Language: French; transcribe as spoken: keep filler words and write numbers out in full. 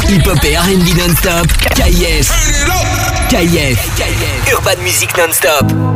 Hip-hop et R and B non-stop. K I F. K I F. Urban Music non-stop.